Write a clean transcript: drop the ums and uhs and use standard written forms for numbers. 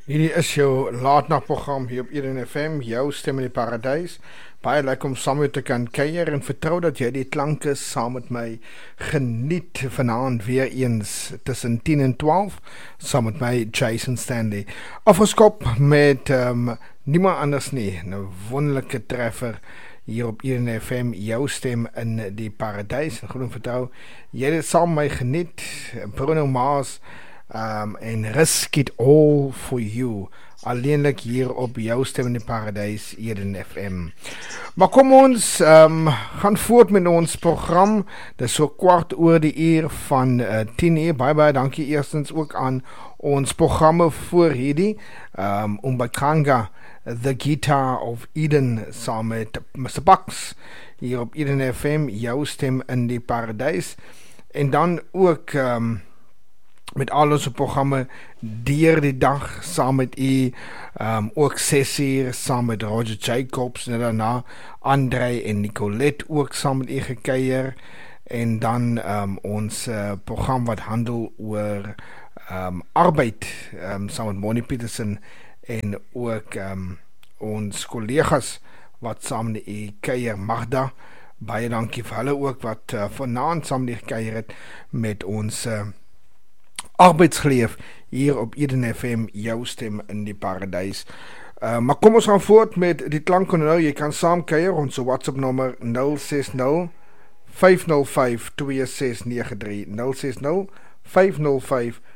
Hierdie is jou laatnagprogram hier op Eden FM, jou stem in die paradijs. Baie lekker om saam met te kan kuier en vertrou dat jy die klanke saam met my geniet vanaand weer eens tussen 10 en 12, saam met my Jason Stanley. Afgeskop met niemand anders nie, 'n wonderlike treffer hier op Eden FM, jou stem in die paradijs. En goed en vertrou, jy het dit saam met my geniet, Bruno Mars, en Risk It All For You, alleenlik hier op jou stem in die paradijs, Eden FM. Maar kom ons gaan voort met ons program. Dit is so kwart oor die uur van 10 uur. Baie dankie eerstens ook aan ons programme voor hierdie, Umbakanga, The Guitar of Eden, saam met Mr. Bucks, hier op Eden FM, jou stem in die paradijs. En dan ook met al onze programme deur die dag, saam met u, ook 6 uur, saam met Roger Jacobs, en daarna André en Nicolette ook saam met u gekuier, en dan ons program wat handel oor arbeid, saam met Moni Petersen, en ook ons collega's wat saam met u kuier, Magda, baie dankie vir hulle ook, wat vanaand saam met u gekuier het, met ons arbeidsgeleef hier op Eden FM, jou stem in die paradijs. Maar kom ons gaan voort met die klanken nou. Jy kan saam kuier, ons WhatsApp nommer 060 505 2693 060 505